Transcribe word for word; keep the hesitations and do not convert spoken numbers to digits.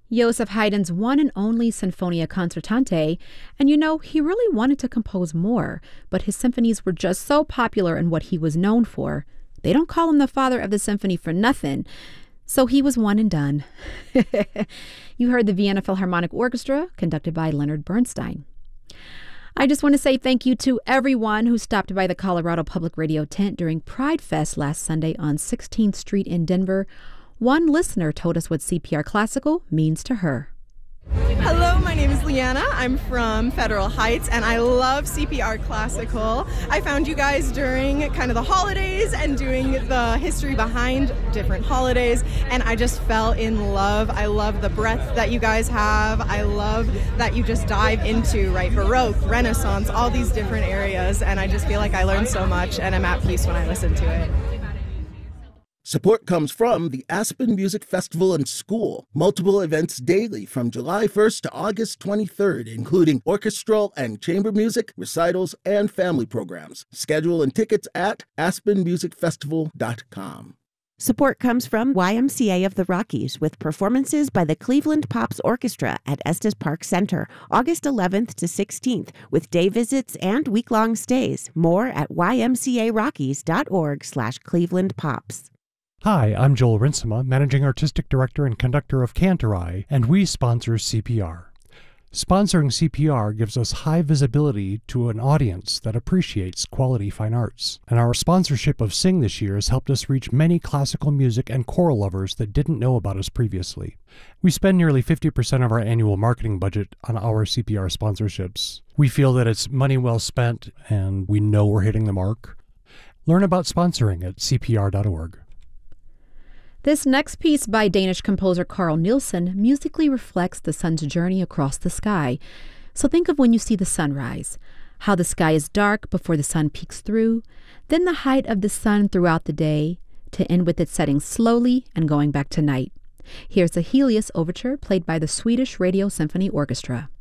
Joseph Haydn's one and only Sinfonia Concertante, and you know, he really wanted to compose more, but his symphonies were just so popular in what he was known for. They don't call him the father of the symphony for nothing, so he was one and done. You heard the Vienna Philharmonic Orchestra, conducted by Leonard Bernstein. I just want to say thank you to everyone who stopped by the Colorado Public Radio tent during Pride Fest last Sunday on sixteenth Street in Denver. One listener told us what C P R Classical means to her. Hello, my name is Leanna. I'm from Federal Heights, and I love C P R Classical. I found you guys during kind of the holidays and doing the history behind different holidays, and I just fell in love. I love the breadth that you guys have. I love that you just dive into, right, Baroque, Renaissance, all these different areas, and I just feel like I learned so much, and I'm at peace when I listen to it. Support comes from the Aspen Music Festival and School. Multiple events daily from July first to August twenty-third, including orchestral and chamber music, recitals, and family programs. Schedule and tickets at aspen music festival dot com. Support comes from Y M C A of the Rockies with performances by the Cleveland Pops Orchestra at Estes Park Center, August eleventh to sixteenth, with day visits and week-long stays. More at y m c a rockies dot org slash Cleveland Pops. Hi, I'm Joel Rinsema, Managing Artistic Director and Conductor of Cantorai, and we sponsor C P R. Sponsoring C P R gives us high visibility to an audience that appreciates quality fine arts. And our sponsorship of Sing this year has helped us reach many classical music and choral lovers that didn't know about us previously. We spend nearly fifty percent of our annual marketing budget on our C P R sponsorships. We feel that it's money well spent, and we know we're hitting the mark. Learn about sponsoring at c p r dot org. This next piece by Danish composer Carl Nielsen musically reflects the sun's journey across the sky. So think of when you see the sunrise, how the sky is dark before the sun peeks through, then the height of the sun throughout the day, to end with it setting slowly and going back to night. Here's a Helios overture played by the Swedish Radio Symphony Orchestra.